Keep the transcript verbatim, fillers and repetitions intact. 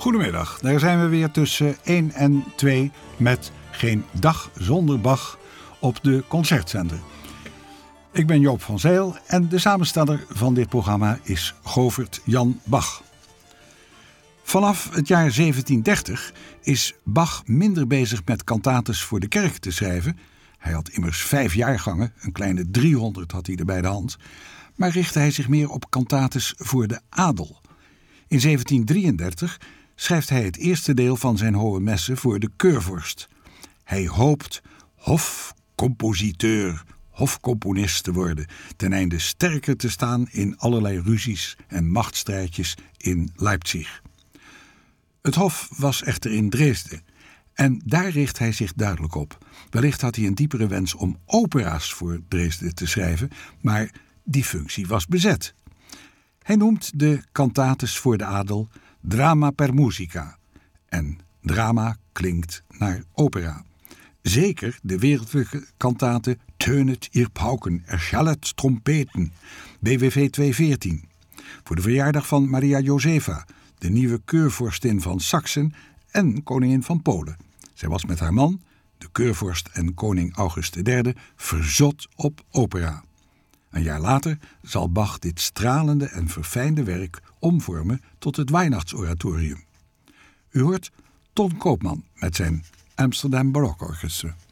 Goedemiddag, daar zijn we weer tussen één en twee met Geen Dag Zonder Bach op de Concertzender. Ik ben Joop van Zijl en de samensteller van dit programma is Govert Jan Bach. Vanaf het jaar zeventien dertig is Bach minder bezig met kantates voor de kerk te schrijven. Hij had immers vijf jaargangen, een kleine driehonderd had hij er bij de hand. Maar richtte hij zich meer op kantates voor de adel. In zeventien drieëndertig schrijft hij het eerste deel van zijn Hohe Messe voor de keurvorst. Hij hoopt hofcompositeur, hofcomponist te worden, ten einde sterker te staan in allerlei ruzies en machtsstrijdjes in Leipzig. Het hof was echter in Dresden en daar richt hij zich duidelijk op. Wellicht had hij een diepere wens om opera's voor Dresden te schrijven, maar die functie was bezet. Hij noemt de kantates voor de adel drama per musica. En drama klinkt naar opera. Zeker de wereldlijke kantate Tönet ihr Pauken, erschallet trompeten, B W V tweehonderdveertien. Voor de verjaardag van Maria Josefa, de nieuwe keurvorstin van Saksen en koningin van Polen. Zij was met haar man, de keurvorst en koning August de derde, verzot op opera. Een jaar later zal Bach dit stralende en verfijnde werk omvormen tot het Weihnachtsoratorium. U hoort Ton Koopman met zijn Amsterdam Baroque Orchestra.